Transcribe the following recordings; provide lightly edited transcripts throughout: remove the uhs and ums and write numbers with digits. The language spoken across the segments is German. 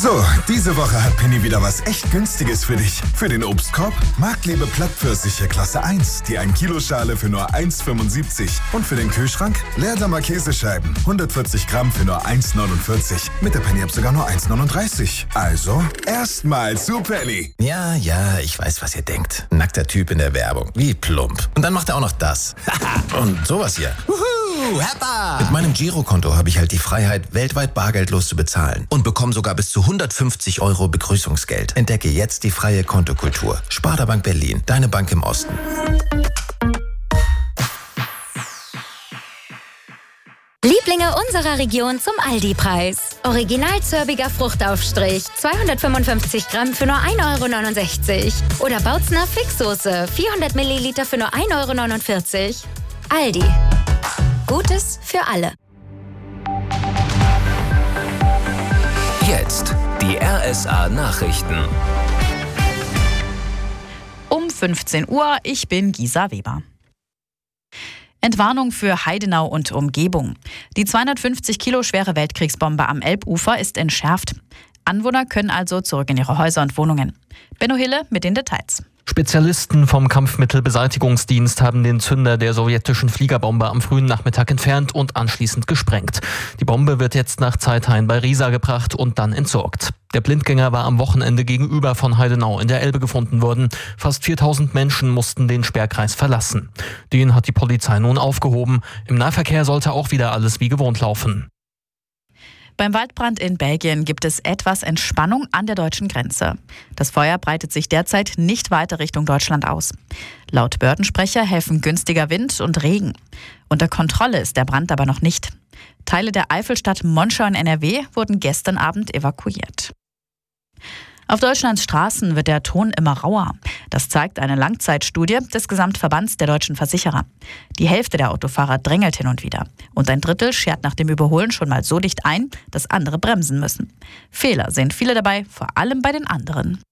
So, diese Woche hat Penny wieder was echt Günstiges für dich. Für den Obstkorb Marktliebe Plattpfirsiche Klasse 1, die 1 Kilo Schale für nur 1,75. Und für den Kühlschrank Leerdammer Käsescheiben, 140 Gramm für nur 1,49. Mit der Penny-App sogar nur 1,39. Also, erstmal zu Penny. Ja, ich weiß, was ihr denkt. Nackter Typ in der Werbung, wie plump. Und dann macht er auch noch das. Und sowas hier. Heppa! Mit meinem Girokonto habe ich halt die Freiheit, weltweit bargeldlos zu bezahlen und bekomme sogar bis zu 150 € Begrüßungsgeld. Entdecke jetzt die freie Kontokultur. Sparda Bank Berlin, deine Bank im Osten. Lieblinge unserer Region zum Aldi-Preis. Original zörbiger Fruchtaufstrich, 255 Gramm für nur 1,69 €. Oder Bautzner Fixsoße, 400 Milliliter für nur 1,49 €. Aldi. Gutes für alle. Jetzt die RSA-Nachrichten. Um 15 Uhr, ich bin Gisa Weber. Entwarnung für Heidenau und Umgebung. Die 250 Kilo schwere Weltkriegsbombe am Elbufer ist entschärft. Anwohner können also zurück in ihre Häuser und Wohnungen. Benno Hille mit den Details. Spezialisten vom Kampfmittelbeseitigungsdienst haben den Zünder der sowjetischen Fliegerbombe am frühen Nachmittag entfernt und anschließend gesprengt. Die Bombe wird jetzt nach Zeithain bei Riesa gebracht und dann entsorgt. Der Blindgänger war am Wochenende gegenüber von Heidenau in der Elbe gefunden worden. Fast 4000 Menschen mussten den Sperrkreis verlassen. Den hat die Polizei nun aufgehoben. Im Nahverkehr sollte auch wieder alles wie gewohnt laufen. Beim Waldbrand in Belgien gibt es etwas Entspannung an der deutschen Grenze. Das Feuer breitet sich derzeit nicht weiter Richtung Deutschland aus. Laut Behördensprecher helfen günstiger Wind und Regen. Unter Kontrolle ist der Brand aber noch nicht. Teile der Eifelstadt Monschau in NRW wurden gestern Abend evakuiert. Auf Deutschlands Straßen wird der Ton immer rauer. Das zeigt eine Langzeitstudie des Gesamtverbands der deutschen Versicherer. Die Hälfte der Autofahrer drängelt hin und wieder. Und ein Drittel schert nach dem Überholen schon mal so dicht ein, dass andere bremsen müssen. Fehler sehen viele dabei, vor allem bei den anderen.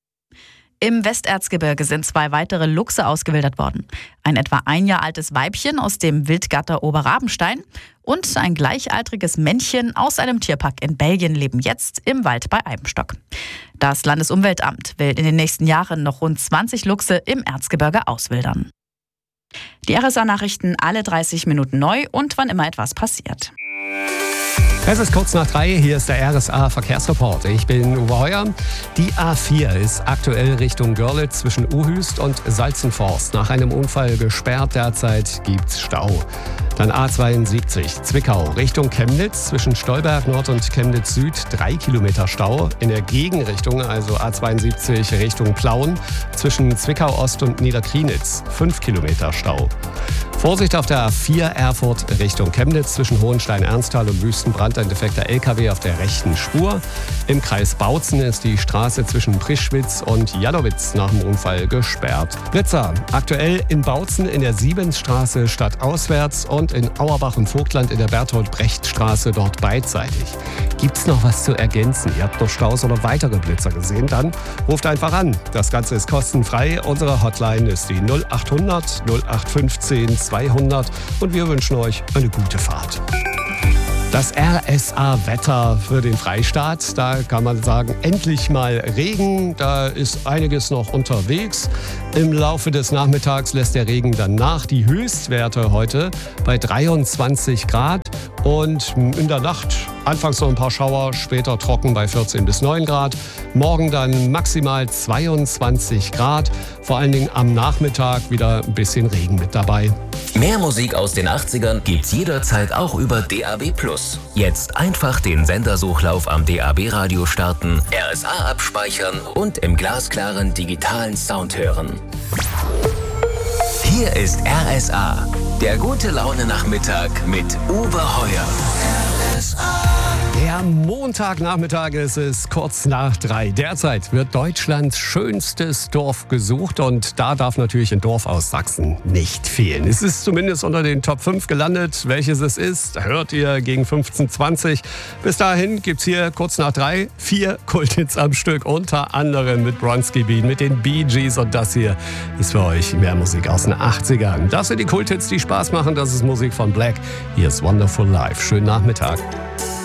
Im Westerzgebirge sind 2 weitere Luchse ausgewildert worden. Ein etwa 1 Jahr altes Weibchen aus dem Wildgatter Oberrabenstein und ein gleichaltriges Männchen aus einem Tierpark in Belgien leben jetzt im Wald bei Eibenstock. Das Landesumweltamt will in den nächsten Jahren noch rund 20 Luchse im Erzgebirge auswildern. Die RSA-Nachrichten alle 30 Minuten neu und wann immer etwas passiert. Es ist kurz nach 3, hier ist der RSA-Verkehrsreport. Ich bin Uwe Heuer. Die A4 ist aktuell Richtung Görlitz zwischen Uhüst und Salzenforst. Nach einem Unfall gesperrt, derzeit gibt's Stau. Dann A72 Zwickau Richtung Chemnitz zwischen Stolberg Nord und Chemnitz Süd 3 Kilometer Stau. In der Gegenrichtung, also A72 Richtung Plauen zwischen Zwickau Ost und Niederkrienitz 5 Kilometer Stau. Vorsicht auf der A4 Erfurt Richtung Chemnitz zwischen Hohenstein-Ernsthal und Wüstenbrand, ein defekter LKW auf der rechten Spur. Im Kreis Bautzen ist die Straße zwischen Prischwitz und Janowitz nach dem Unfall gesperrt. Blitzer aktuell in Bautzen in der Siebensstraße stadtauswärts und in Auerbach im Vogtland in der Bertolt-Brecht-Straße dort beidseitig. Gibt's noch was zu ergänzen? Ihr habt noch Staus oder weitere Blitzer gesehen? Dann ruft einfach an. Das Ganze ist kostenfrei. Unsere Hotline ist die 0800 0815 200 und wir wünschen euch eine gute Fahrt. Das RSA-Wetter für den Freistaat, da kann man sagen, endlich mal Regen, da ist einiges noch unterwegs. Im Laufe des Nachmittags lässt der Regen dann nach. Die Höchstwerte heute bei 23 Grad und in der Nacht anfangs noch ein paar Schauer, später trocken bei 14 bis 9 Grad. Morgen dann maximal 22 Grad, vor allen Dingen am Nachmittag wieder ein bisschen Regen mit dabei. Mehr Musik aus den 80ern gibt's jederzeit auch über DAB+. Jetzt einfach den Sendersuchlauf am DAB-Radio starten, RSA abspeichern und im glasklaren digitalen Sound hören. Hier ist RSA, der gute Laune-Nachmittag mit Uwe Heuer. Der Montagnachmittag ist es kurz nach 3. Derzeit wird Deutschlands schönstes Dorf gesucht und da darf natürlich ein Dorf aus Sachsen nicht fehlen. Es ist zumindest unter den Top 5 gelandet. Welches es ist, hört ihr gegen 15:20. Bis dahin gibt's hier kurz nach 3 4 Kulthits am Stück, unter anderem mit Bronski Bean, mit den Bee Gees und das hier ist für euch mehr Musik aus den 80ern. Das sind die Kulthits, die Spaß machen. Das ist Musik von Black. Hier ist Wonderful Life. Schönen Nachmittag.